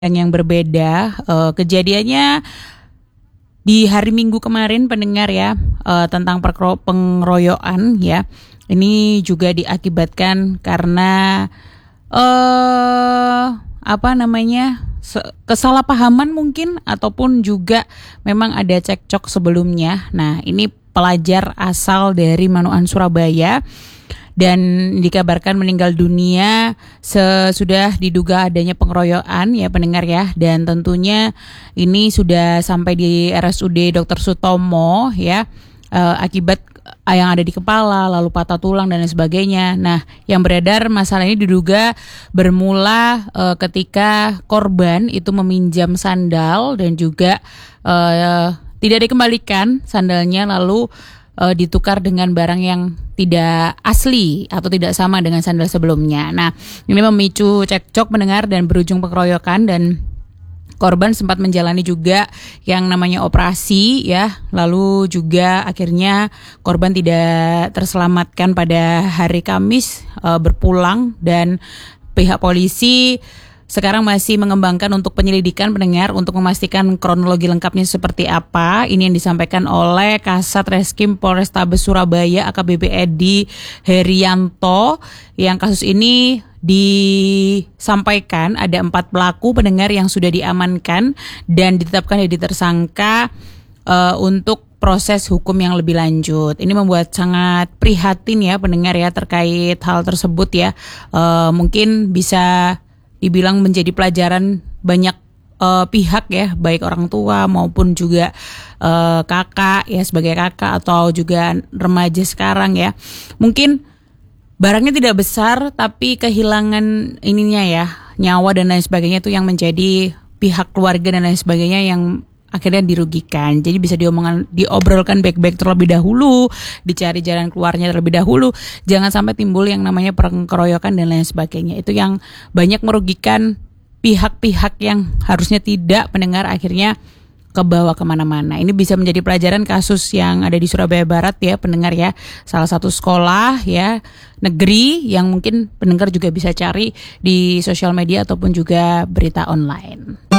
yang berbeda. Kejadiannya di hari Minggu kemarin, pendengar ya, tentang pengeroyokan ya. Ini juga diakibatkan karena kesalahpahaman mungkin, ataupun juga memang ada cekcok sebelumnya. Nah, ini pelajar asal dari Manoan, Surabaya, dan dikabarkan meninggal dunia sesudah diduga adanya pengeroyokan ya pendengar ya. Dan tentunya ini sudah sampai di RSUD Dr. Sutomo ya, akibat yang ada di kepala, lalu patah tulang dan lain sebagainya. Nah, yang beredar masalah ini diduga bermula ketika korban itu meminjam sandal dan juga tidak dikembalikan sandalnya, lalu ditukar dengan barang yang tidak asli atau tidak sama dengan sandal sebelumnya. Nah, ini memicu cekcok mendengar dan berujung pengeroyokan, dan korban sempat menjalani juga yang namanya operasi ya. Lalu juga akhirnya korban tidak terselamatkan pada hari Kamis berpulang, dan pihak polisi sekarang masih mengembangkan untuk penyelidikan pendengar untuk memastikan kronologi lengkapnya seperti apa. Ini yang disampaikan oleh Kasat Reskrim Polrestabes Surabaya AKBP Edi Herianto, yang kasus ini disampaikan ada 4 pelaku pendengar yang sudah diamankan dan ditetapkan jadi tersangka untuk proses hukum yang lebih lanjut. Ini membuat sangat prihatin ya pendengar ya terkait hal tersebut ya. Mungkin bisa dibilang menjadi pelajaran banyak pihak ya, baik orang tua maupun juga kakak ya, sebagai kakak atau juga remaja sekarang ya. Mungkin barangnya tidak besar tapi kehilangan ininya ya, nyawa dan lain sebagainya, itu yang menjadi pihak keluarga dan lain sebagainya yang akhirnya dirugikan. Jadi bisa diobrolkan baik-baik terlebih dahulu, dicari jalan keluarnya terlebih dahulu. Jangan sampai timbul yang namanya pengeroyokan dan lain sebagainya. Itu yang banyak merugikan pihak-pihak yang harusnya tidak, pendengar, akhirnya kebawa kemana-mana. Ini bisa menjadi pelajaran kasus yang ada di Surabaya Barat ya pendengar ya. Salah satu sekolah ya negeri yang mungkin pendengar juga bisa cari di sosial media ataupun juga berita online.